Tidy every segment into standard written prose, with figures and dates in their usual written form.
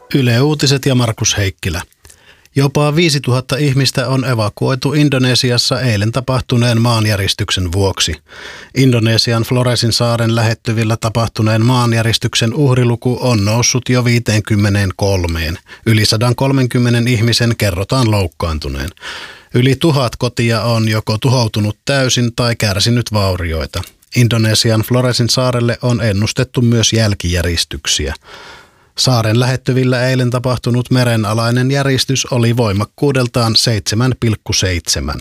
Yle Uutiset ja Markus Heikkilä. Jopa 5000 ihmistä on evakuoitu Indonesiassa eilen tapahtuneen maanjäristyksen vuoksi. Indonesian Floresin saaren lähettyvillä tapahtuneen maanjäristyksen uhriluku on noussut jo 53. Yli 130 ihmisen kerrotaan loukkaantuneen. Yli 1000 kotia on joko tuhoutunut täysin tai kärsinyt vaurioita. Indonesian Floresin saarelle on ennustettu myös jälkijäristyksiä. Saaren lähettyvillä eilen tapahtunut merenalainen järistys oli voimakkuudeltaan 7,7.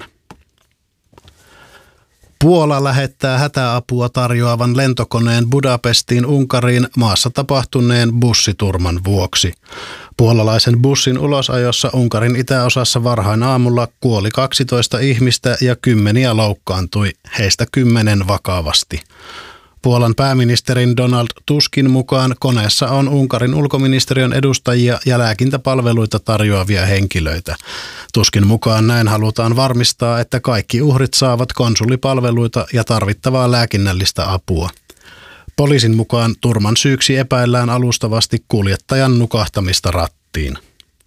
Puola lähettää hätäapua tarjoavan lentokoneen Budapestiin Unkariin maassa tapahtuneen bussiturman vuoksi. Puolalaisen bussin ulosajossa Unkarin itäosassa varhain aamulla kuoli 12 ihmistä ja 10 loukkaantui, heistä 10 vakavasti. Puolan pääministerin Donald Tuskin mukaan koneessa on Unkarin ulkoministeriön edustajia ja lääkintäpalveluita tarjoavia henkilöitä. Tuskin mukaan näin halutaan varmistaa, että kaikki uhrit saavat konsulipalveluita ja tarvittavaa lääkinnällistä apua. Poliisin mukaan turman syyksi epäillään alustavasti kuljettajan nukahtamista rattiin.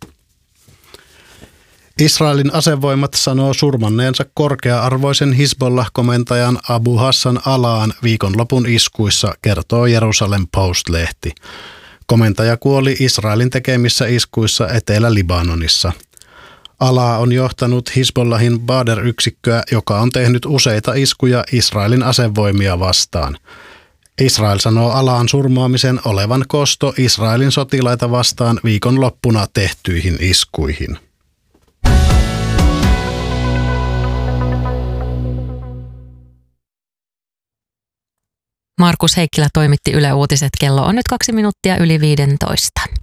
Israelin asevoimat sanoo surmanneensa korkea-arvoisen Hizbollah-komentajan Abu Hassan Alaan viikonlopun iskuissa, kertoo Jerusalem Post-lehti. Komentaja kuoli Israelin tekemissä iskuissa Etelä-Libanonissa. Alaa on johtanut Hizbollahin Badr-yksikköä, joka on tehnyt useita iskuja Israelin asevoimia vastaan. Israel sanoo Alaan surmaamisen olevan kosto Israelin sotilaita vastaan viikonloppuna tehtyihin iskuihin. Markus Heikkilä toimitti Yle Uutiset. Kello on nyt 2 minuuttia yli 15.